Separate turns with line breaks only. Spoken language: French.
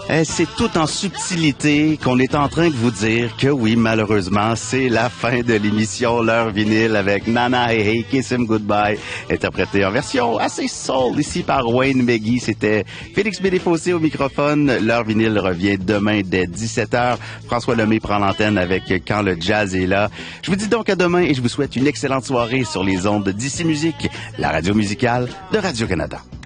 C'est tout en subtilité qu'on est en train de vous dire que oui, malheureusement, c'est la fin de l'émission L'heure vinyle avec Nana Hey Hey, Kiss Him Goodbye, interprété en version assez soul ici par Wayne Meggy. C'était Félix Bédéfossé au microphone. L'heure vinyle revient demain dès 17h. François Lemay prend l'antenne avec Quand le jazz est là. Je vous dis donc à demain et je vous souhaite une excellente soirée sur les ondes d'Ici Musique, la radio musicale de Radio-Canada.